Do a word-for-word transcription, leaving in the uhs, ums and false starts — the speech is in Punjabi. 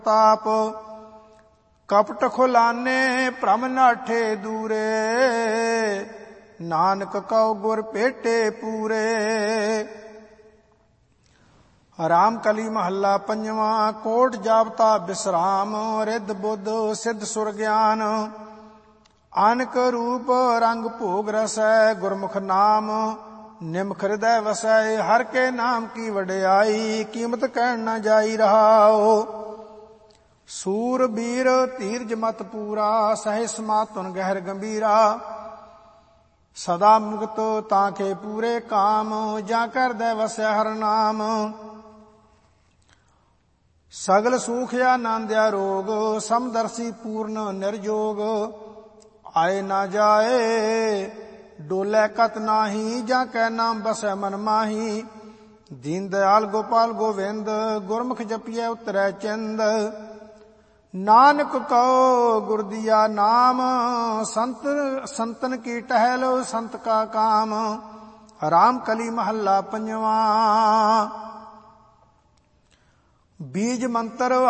ਤਾਪ ਕਪਟ ਖੁਲਾਨੇ ਭ੍ਰਮ ਨਾਠੇ ਦੂਰੇ ਨਾਨਕ ਕਉ ਗੁਰ ਭੇਟੇ ਪੂਰੇ। ਰਾਮ ਕਲੀ ਮਹੱਲਾ ਪੰਜਵਾਂ। ਕੋਟ ਜਾਪਤਾ ਬਿਸਰਾਮ ਰਿੱਧ ਬੁੱਧ ਸਿੱਧ ਸੁਰ ਗਿਆਨ ਅਨਕ ਰੂਪ ਰੰਗ ਭੋਗ ਰਸੈ ਗੁਰਮੁਖ ਨਾਮ ਨਿਮਖ ਹਿਰਦੈ ਵਸੈ। ਹਰ ਕੇ ਨਾਮ ਕੀ ਵਡਿਆਈ ਕੀਮਤ ਕਹਿਣ ਨਾ ਜਾਈ ਰਹਾਓ। ਸੂਰ ਬੀਰ ਧੀਰਜ ਮਤ ਪੂਰਾ ਸਹਿ ਸਮਾਤੁਨ ਗਹਿਰ ਗੰਭੀਰਾ ਸਦਾ ਮੁਕਤ ਤਾਂ ਕੇ ਪੂਰੇ ਕਾਮ ਜਾਂ ਕਰਦੈ ਵਸੈ ਹਰ ਨਾਮ। ਸਗਲ ਸੂਖ ਆਨੰਦ ਰੋਗ ਸਮਦਰਸੀ ਪੂਰਨ ਨਿਰਜੋਗ ਆਏ ਨਾ ਜਾਏ ਡੋਲੇ ਕਤ ਨਾਹੀ ਜਾਂ ਕੈ ਨਾਮ ਬਸੈ ਮਨ ਮਾਹੀ। ਦੀਨ ਦਇਆਲ ਗੋਪਾਲ ਗੋਵਿੰਦ ਗੁਰਮੁਖ ਜਪੀਐ ਉਤਰੈ ਚਿੰਦ ਨਾਨਕ ਕਉ ਗੁਰ ਦੀਆ ਨਾਮ ਸੰਤ ਸੰਤਨ ਕੀ ਟਹਿਲ ਸੰਤ ਕਾ ਕਾਮ। ਰਾਮ ਕਲੀ ਮਹੱਲਾ ਪੰਜਵਾਂ। ਬੀਜ ਮੰਤਰ